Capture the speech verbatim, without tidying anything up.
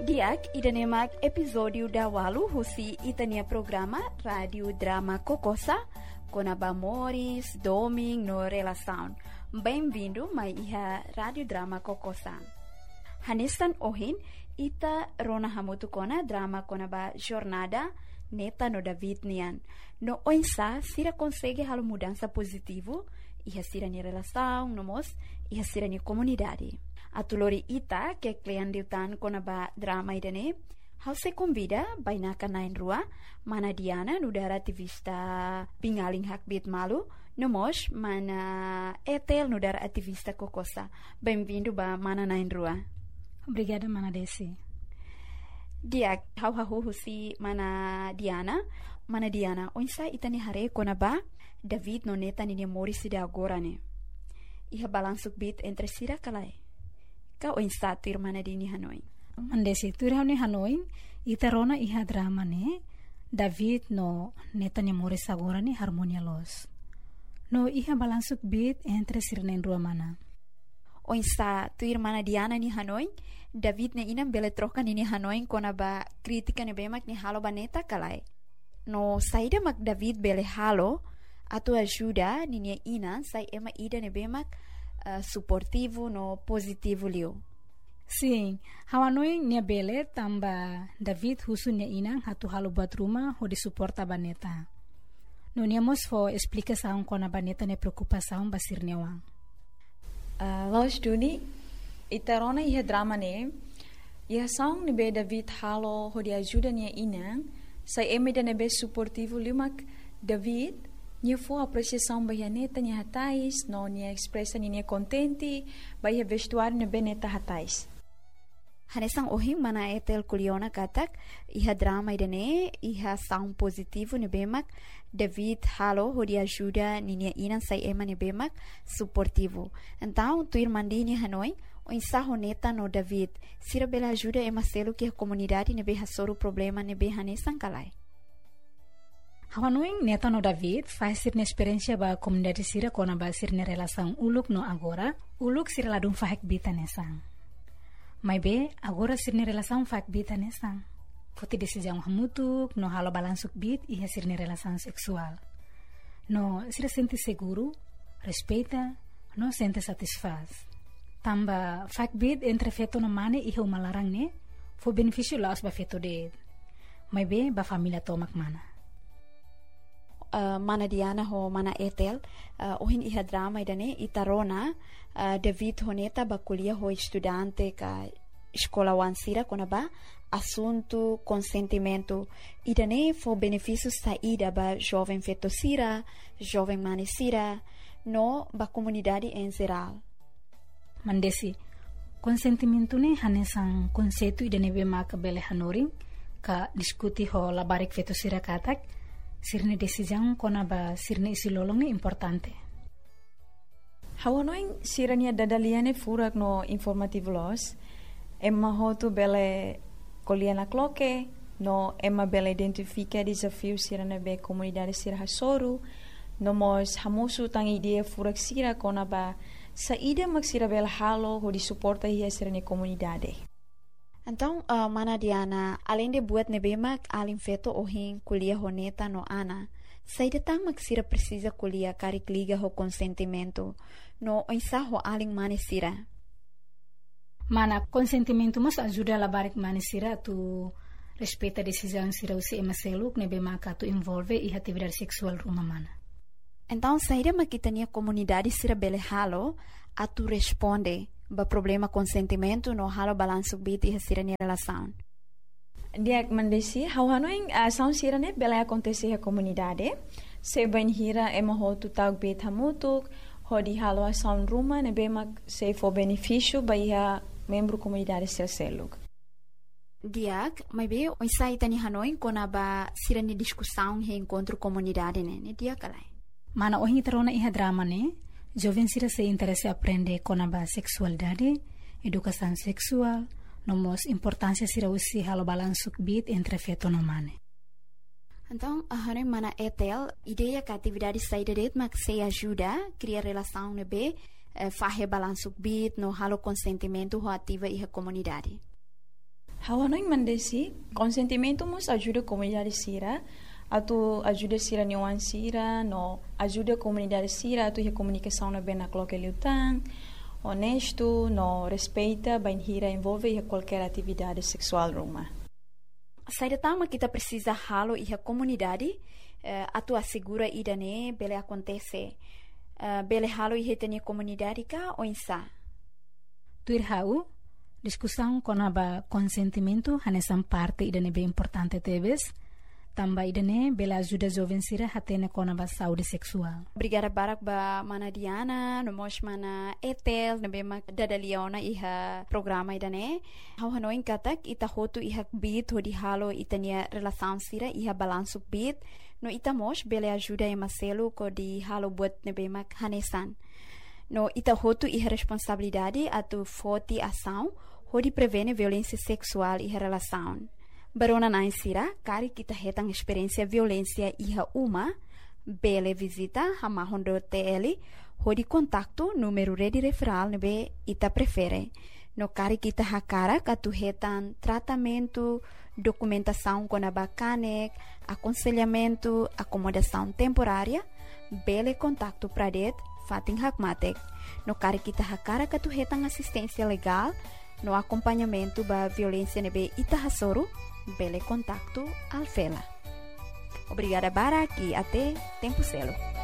Diak idanemak episódio da Walu husi itania programa Rádio Drama Kokosa com abamores, doming no relação. Bem-vindo mai iha Rádio Drama Kokosa. Hanestan ohin ita rona hamutu kona drama kona ba jornada neta no David nian. No oinsa sira consegue halo mudança positivo iha sira ni relação nomos iha sira ni comunidade. A tulori ita que klian diutan kona ba drama idane hal se convida baina kanain rua mana Diana nudara ativista pingaling hakbit malu nomos mana Etel nudara ativista Kokosa. Bem-vindo ba mana nain rua. Obrigada mana Desi. Dia hau hau husi mana Diana mana Diana onsa itani hare kona ba David no neta ni mori sida agora ne. Iha balansuk bit entre sira kalai. Ka onsa tu irmana dini Hanoi. Mandesi tu irmana Hanoi ita rona iha drama ne David no neta ni mori agora ne harmonia los. No iha balansuk bit entre sira nen rua mana. Onsa tu irmana Diana ni Hanoi David ne inam bele troca ni Hanoi kona ba kritika ne bemak ni halo baneta kalai. No saida mak David bele halo atu ajuda ni ni ina sai ema ida ne bemak uh, suportivo no positivo liu. Sim, Hanoi ne bele tamba David husu ne ina hatu halo bat rumah ho di suporta baneta. No niamos fo explicação kona baneta ne preocupação basir ne wang. Uh, Los Duni, itarona iha drama ne, iha song ne be David halo ho di ajuda ne inang, sai eme da ne be suportivo limak David, nie fo apreciação ba neta ne hatais, no ne expressa ne ne contenti, ba iha vestuário ne be neta hatais. Hanesang ohim mana Etel kuliona katak iha drama idane iha sound positivo ne bemak David halo ho di ajuda ninia inan sai ema ne bemak suportivo. Então tu irmandi ni Hanoi o insaho neta no David sira bela ajuda ema selo que a comunidade ne be hasoro problema ne be hanesang kalai. Hanoi neta no David faz sir ne experiência ba comunidade sira kona ba sir ne relação uluk no agora uluk sira ladum fahek bita nesang. Mai be, agora sirne relação fak bita nesang. Foti decisão hamutuk, no halo balansuk bit iha sirne relação sexual. No sira sente seguro, respeita, no sente satisfaz. Tamba fak bit entre feto no mane iha umalarang ne, fo benefício laos ba feto de. Mai be, ba família tomak mana. Uh, mana Diana ho mana Etel uh, ohin iha drama idane itarona uh, David honeta ba kuliah ho estudante ka escola wansira kona ba assunto consentimento idane fo benefícios saída ba jovem fetosira jovem manesira no ba comunidade em geral. Mandesi consentimento ne hanesang conceito idane be maka bele hanoring ka diskuti ho labarik fetosira katak sirne decisão kona ba sirne isi lolong ni importante. Hawanoing sirania dadaliane furak no informativo los, emma hotu bele koliana kloke, no emma bele identifica desafio sirane be comunidade sira hasoru, no mos hamusu tang idea furak sira kona ba saída mak sira bele halo ho di suporta hia sirane comunidade. Então, uh, mana Diana, além de buat nebemak alin feto ohin kuliah honeta no ana, saída tang maksira precisa kuliah karik liga ho consentimento, no oinsa ho alin manesira. Mana consentimento mas ajuda labarik manesira tu respeita decisão sira usi emaseluk nebemak tu envolve e atividade sexual rumah mana. Então, saída makitania comunidade sira bele halo, a tu responde ba problema consentimento no halo balanço bit e sira ni relação. Dia mandesi hawanoing ação sira ne bela acontecer a comunidade, se ben hira ema ho tu tag bit hamutuk, ho di halo ação ruma ne bemak se for benefício ba ia membro comunidade sira seluk. Diak, mai be o sai tani Hanoi kona ba sira ni discussão he encontro comunidade ne, ne dia kalai. Mana ohi terona iha drama ne jovem sira se interesse aprende kona ba sexualidade, educação sexual, nomos importância sira usi halo balansuk bit entre feto no mane. Então, a Hanoi mana Etel, ideia que a atividade saída de mas se ajuda criar relação ne be, eh, fahe balansuk bit no halo consentimento ho ativa e a comunidade. Hawa noi mandesi, consentimento mos ajuda a comunidade sira, atu ajuda sira niwan sira, no ajuda a comunidade sira, atu a comunicação na bem na cloque liutang, honesto, no respeita, bem hira envolve a qualquer atividade sexual ruma. Saída tama kita precisa halo e a comunidade, uh, atu assegura ida ne bele acontece, uh, bele halo e reteni comunidade ka ou insa. Tuir hau, discussão com a consentimento hanesan parte ida ne bem importante tebes, também ida ne bele ajuda jovem sira hatene com a saúde sexual. Obrigada barak ba mana Diana, no mos mana Etel, ne bema dada Leona iha programa ida ne. Hau hanoin katak ita hotu iha bit hodi halo itania relação sira iha balanço bit, no ita mos bele ajuda e maselo ko di halo buat ne bema hanesan. No ita hotu iha responsabilidade atu forte ação hodi prevene violência sexual iha relação. Barona na insira, kari kita hetang experiência violência iha uma, bele visita hama hondo T L, hodi contacto número rede referral nebe ita prefere. No kari kita hakara katu hetan tratamento, documentação com a bacanek, aconselhamento, acomodação temporária, bele contacto pradet, fatin hakmatek. No kari kita hakara katu hetan assistência legal, no acompanhamento ba violência nebe ita hasoro, bele contacto alfela. Obrigada Barak e até tempo celo.